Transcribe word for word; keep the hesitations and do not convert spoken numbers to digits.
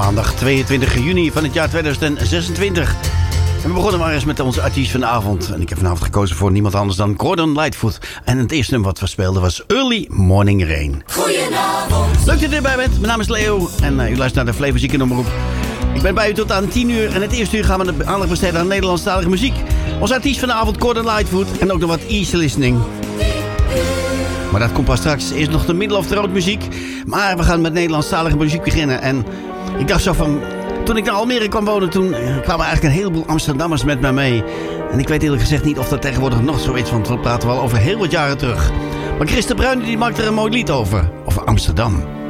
maandag tweeëntwintig juni van het jaar tweeduizend zesentwintig. En we begonnen maar eens met onze artiest van de avond. En ik heb vanavond gekozen voor niemand anders dan Gordon Lightfoot. En het eerste nummer wat we speelden was Early Morning Rain. Goedenavond. Leuk dat u erbij bent. Mijn naam is Leo en uh, u luistert naar de Flavor Ziekenomroep. Ik ben bij u tot aan tien uur. En het eerste uur gaan we de aandacht besteden aan Nederlandstalige muziek. Onze artiest van de avond Gordon Lightfoot. En ook nog wat easy listening. Maar dat komt pas straks. Eerst nog de middle of the road muziek. Maar we gaan met Nederlandstalige muziek beginnen. En ik dacht zo van... Toen ik naar Almere kwam wonen, toen kwamen eigenlijk een heleboel Amsterdammers met mij mee. En ik weet eerlijk gezegd niet of dat tegenwoordig nog zo is, want we praten wel over heel wat jaren terug. Maar Chris de Bruin die maakt er een mooi lied over. Over Amsterdam.